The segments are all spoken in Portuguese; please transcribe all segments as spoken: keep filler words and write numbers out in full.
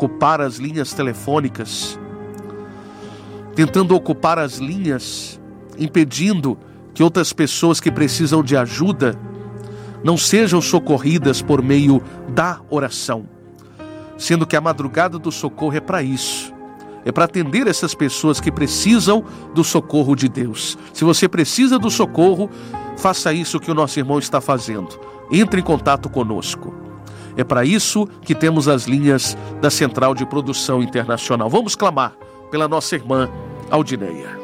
ocupar as linhas telefônicas, tentando ocupar as linhas, impedindo que outras pessoas que precisam de ajuda não sejam socorridas por meio da oração. Sendo que a madrugada do socorro é para isso. É para atender essas pessoas que precisam do socorro de Deus. Se você precisa do socorro, faça isso que o nosso irmão está fazendo. Entre em contato conosco. É para isso que temos as linhas da Central de Produção Internacional. Vamos clamar pela nossa irmã Aldineia.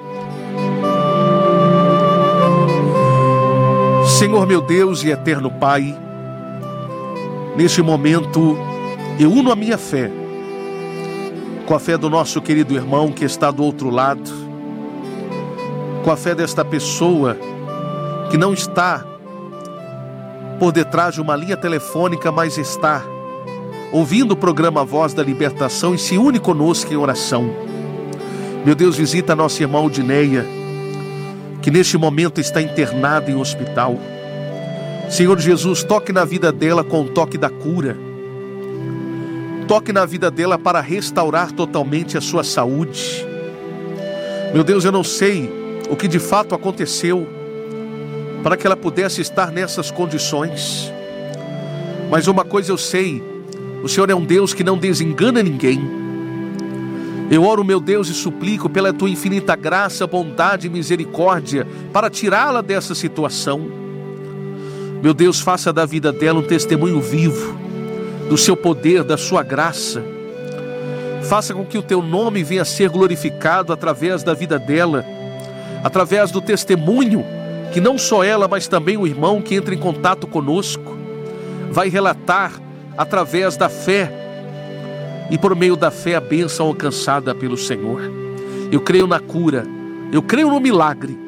Senhor meu Deus e eterno Pai, neste momento eu uno a minha fé com a fé do nosso querido irmão que está do outro lado, com a fé desta pessoa que não está por detrás de uma linha telefônica, mas está ouvindo o programa Voz da Libertação e se une conosco em oração. Meu Deus, visita a nossa irmã Aldineia, que neste momento está internada em hospital. Senhor Jesus, toque na vida dela com o toque da cura. Toque na vida dela para restaurar totalmente a sua saúde. Meu Deus, eu não sei o que de fato aconteceu para que ela pudesse estar nessas condições. Mas uma coisa eu sei, o Senhor é um Deus que não desengana ninguém. Eu oro, meu Deus, e suplico pela Tua infinita graça, bondade e misericórdia para tirá-la dessa situação. Meu Deus, faça da vida dela um testemunho vivo do Seu poder, da Sua graça. Faça com que o Teu nome venha a ser glorificado através da vida dela, através do testemunho que não só ela, mas também o irmão que entra em contato conosco vai relatar através da fé, e por meio da fé a bênção alcançada pelo Senhor. Eu creio na cura, eu creio no milagre,